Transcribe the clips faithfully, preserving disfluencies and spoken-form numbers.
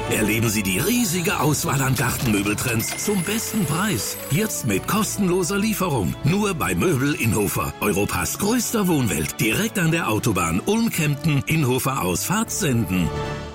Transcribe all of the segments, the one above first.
Erleben Sie die riesige Auswahl an Gartenmöbeltrends zum besten Preis. Jetzt mit kostenloser Lieferung. Nur bei Möbel Innhofer. Europas größter Wohnwelt. Direkt an der Autobahn Ulm-Kempten, Innhofer Ausfahrt Senden.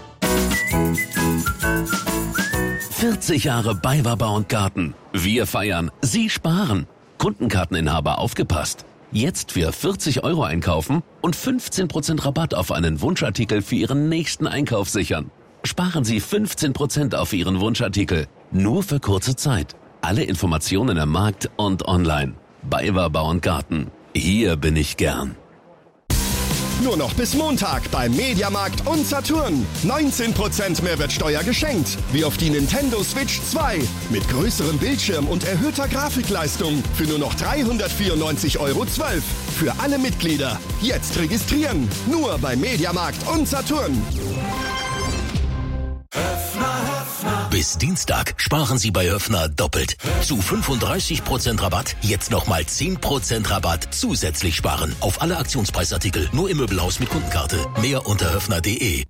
vierzig Jahre BayWa Bau und Garten. Wir feiern, Sie sparen. Kundenkarteninhaber aufgepasst. Jetzt für vierzig Euro einkaufen und fünfzehn Prozent Rabatt auf einen Wunschartikel für Ihren nächsten Einkauf sichern. Sparen Sie fünfzehn Prozent auf Ihren Wunschartikel. Nur für kurze Zeit. Alle Informationen im Markt und online. BayWa Bau und Garten. Hier bin ich gern. Nur noch bis Montag beim Mediamarkt und Saturn. neunzehn Prozent Mehrwertsteuer geschenkt. Wie auf die Nintendo Switch zwei. Mit größerem Bildschirm und erhöhter Grafikleistung. Für nur noch dreihundertvierundneunzig Euro zwölf. Für alle Mitglieder. Jetzt registrieren. Nur beim Mediamarkt und Saturn. Bis Dienstag sparen Sie bei Höffner doppelt. Zu fünfunddreißig Prozent Rabatt, jetzt nochmal zehn Prozent Rabatt zusätzlich sparen. Auf alle Aktionspreisartikel, nur im Möbelhaus mit Kundenkarte. Mehr unter höffner punkt de.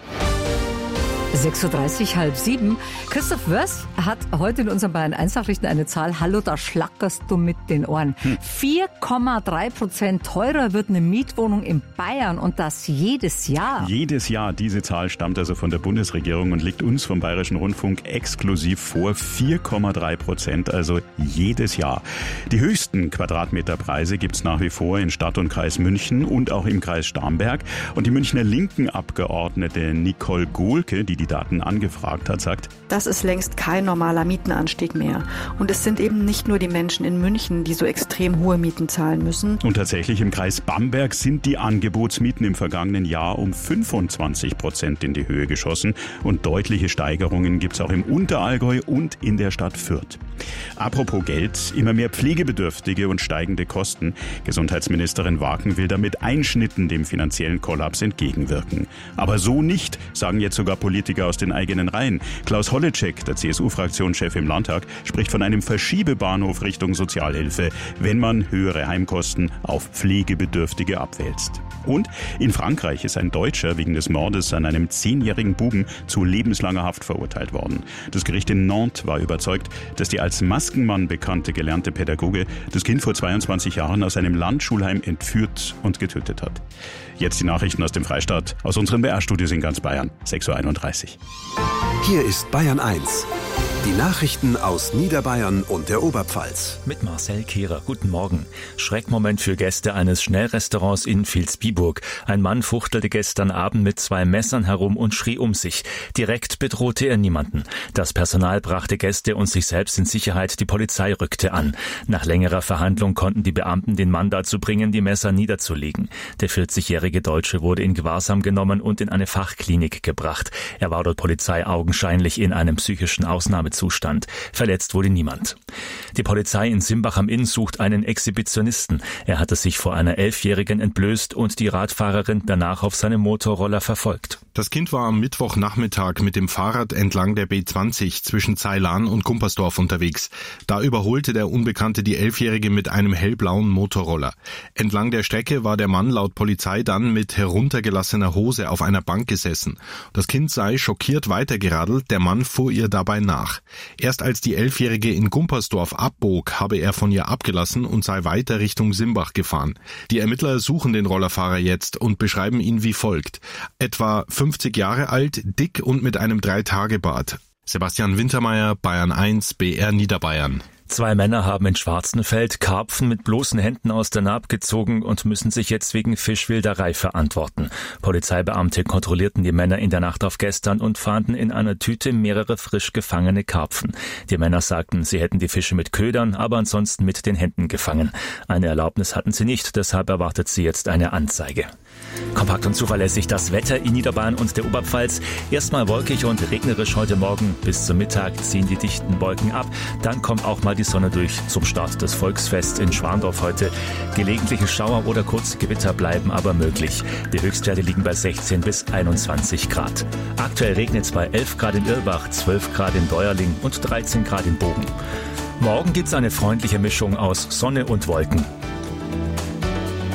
sechs Uhr dreißig, halb sieben. Christoph Wörs hat heute in unseren Bayern eins Nachrichten eine Zahl. Hallo, da schlackerst du mit den Ohren. Hm. vier Komma drei Prozent teurer wird eine Mietwohnung in Bayern und das jedes Jahr. Jedes Jahr. Diese Zahl stammt also von der Bundesregierung und liegt uns vom Bayerischen Rundfunk exklusiv vor. vier Komma drei Prozent, also jedes Jahr. Die höchsten Quadratmeterpreise gibt's nach wie vor in Stadt und Kreis München und auch im Kreis Starnberg. Und die Münchner linken Abgeordnete Nicole Gohlke, die die Daten angefragt hat, sagt: Das ist längst kein normaler Mietenanstieg mehr. Und es sind eben nicht nur die Menschen in München, die so extrem hohe Mieten zahlen müssen. Und tatsächlich im Kreis Bamberg sind die Angebotsmieten im vergangenen Jahr um fünfundzwanzig Prozent in die Höhe geschossen. Und deutliche Steigerungen gibt es auch im Unterallgäu und in der Stadt Fürth. Apropos Geld, immer mehr Pflegebedürftige und steigende Kosten. Gesundheitsministerin Waken will damit Einschnitten dem finanziellen Kollaps entgegenwirken. Aber so nicht, sagen jetzt sogar Politiker aus den eigenen Reihen. Klaus Holleczek, der C S U-Fraktionschef im Landtag, spricht von einem Verschiebebahnhof Richtung Sozialhilfe, wenn man höhere Heimkosten auf Pflegebedürftige abwälzt. Und in Frankreich ist ein Deutscher wegen des Mordes an einem zehnjährigen Buben zu lebenslanger Haft verurteilt worden. Das Gericht in Nantes war überzeugt, dass die als Maskenmann bekannte gelernte Pädagoge das Kind vor zweiundzwanzig Jahren aus einem Landschulheim entführt und getötet hat. Jetzt die Nachrichten aus dem Freistaat, aus unseren B R-Studios in ganz Bayern, sechs Uhr einunddreißig. Hier ist Bayern eins. Die Nachrichten aus Niederbayern und der Oberpfalz. Mit Marcel Kehrer. Guten Morgen. Schreckmoment für Gäste eines Schnellrestaurants in Vilsbiburg. Ein Mann fuchtelte gestern Abend mit zwei Messern herum und schrie um sich. Direkt bedrohte er niemanden. Das Personal brachte Gäste und sich selbst in Sicherheit. Die Polizei rückte an. Nach längerer Verhandlung konnten die Beamten den Mann dazu bringen, die Messer niederzulegen. Der vierzigjährige Deutsche wurde in Gewahrsam genommen und in eine Fachklinik gebracht. Er war dort Polizei augenscheinlich in einem psychischen Ausnahmezustand. Verletzt wurde niemand. Die Polizei in Simbach am Inn sucht einen Exhibitionisten. Er hatte sich vor einer Elfjährigen entblößt und die Radfahrerin danach auf seinem Motorroller verfolgt. Das Kind war am Mittwochnachmittag mit dem Fahrrad entlang der B zwanzig zwischen Zeilan und Kumpersdorf unterwegs. Da überholte der Unbekannte die Elfjährige mit einem hellblauen Motorroller. Entlang der Strecke war der Mann laut Polizei dann mit heruntergelassener Hose auf einer Bank gesessen. Das Kind sei schockiert weitergeradelt, der Mann fuhr ihr dabei nach. Erst als die Elfjährige in Kumpersdorf abbog, habe er von ihr abgelassen und sei weiter Richtung Simbach gefahren. Die Ermittler suchen den Rollerfahrer jetzt und beschreiben ihn wie folgt. Etwa fünfzig Jahre alt, dick und mit einem Drei-Tage-Bart. Sebastian Wintermeyer, Bayern eins, B R Niederbayern. Zwei Männer haben in Schwarzenfeld Karpfen mit bloßen Händen aus der Naab gezogen und müssen sich jetzt wegen Fischwilderei verantworten. Polizeibeamte kontrollierten die Männer in der Nacht auf gestern und fanden in einer Tüte mehrere frisch gefangene Karpfen. Die Männer sagten, sie hätten die Fische mit Ködern, aber ansonsten mit den Händen gefangen. Eine Erlaubnis hatten sie nicht, deshalb erwartet sie jetzt eine Anzeige. Kompakt und zuverlässig das Wetter in Niederbayern und der Oberpfalz. Erstmal wolkig und regnerisch heute Morgen. Bis zum Mittag ziehen die dichten Wolken ab. Dann kommt auch mal die Sonne durch zum Start des Volksfests in Schwandorf heute. Gelegentliche Schauer oder kurze Gewitter bleiben aber möglich. Die Höchstwerte liegen bei sechzehn bis einundzwanzig Grad. Aktuell regnet es bei elf Grad in Irlbach, zwölf Grad in Bäuerling und dreizehn Grad in Bogen. Morgen gibt es eine freundliche Mischung aus Sonne und Wolken.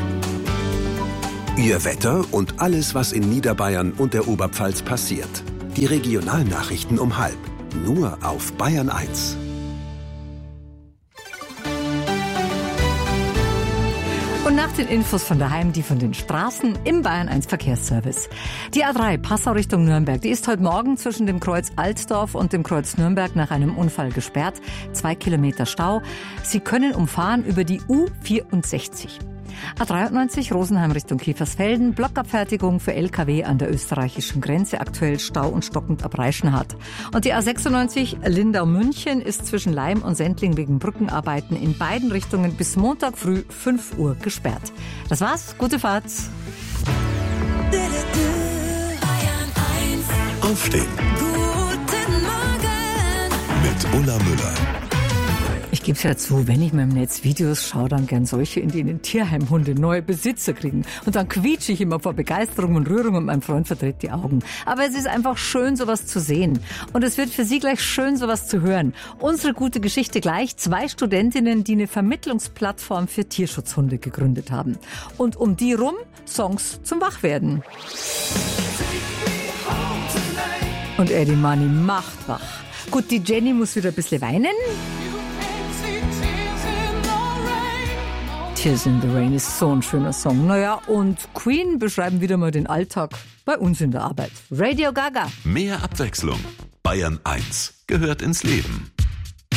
Ihr Wetter und alles, was in Niederbayern und der Oberpfalz passiert. Die Regionalnachrichten um halb. Nur auf Bayern eins. Und nach den Infos von daheim, die von den Straßen im Bayern eins Verkehrsservice. Die A drei Passau Richtung Nürnberg, die ist heute Morgen zwischen dem Kreuz Altdorf und dem Kreuz Nürnberg nach einem Unfall gesperrt. Zwei Kilometer Stau. Sie können umfahren über die U vierundsechzig. A dreiundneunzig Rosenheim Richtung Kiefersfelden, Blockabfertigung für L K W an der österreichischen Grenze, aktuell Stau und stockend ab Reichenhard. Und die A sechsundneunzig Lindau-München ist zwischen Leim und Sendling wegen Brückenarbeiten in beiden Richtungen bis Montag früh fünf Uhr gesperrt. Das war's, gute Fahrt. Aufstehen. Guten Morgen. Mit Ulla Müller. Ich gebe es ja zu, wenn ich mir im Netz Videos schaue, dann gern solche, in denen Tierheimhunde neue Besitzer kriegen. Und dann quietsche ich immer vor Begeisterung und Rührung und mein Freund verdreht die Augen. Aber es ist einfach schön, sowas zu sehen. Und es wird für Sie gleich schön, sowas zu hören. Unsere gute Geschichte gleich. Zwei Studentinnen, die eine Vermittlungsplattform für Tierschutzhunde gegründet haben. Und um die rum Songs zum Wachwerden. Und Eddie Money macht wach. Gut, die Jenny muss wieder ein bisschen weinen. Tears in the Rain ist so ein schöner Song. Naja, und Queen beschreiben wieder mal den Alltag bei uns in der Arbeit. Radio Gaga. Mehr Abwechslung. Bayern eins gehört ins Leben.